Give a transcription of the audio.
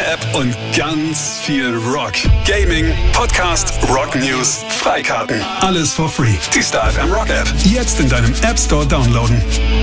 App und ganz viel Rock. Gaming, Podcast, Rock News, Freikarten. Alles for free. Die Star FM Rock App. Jetzt in deinem App Store downloaden.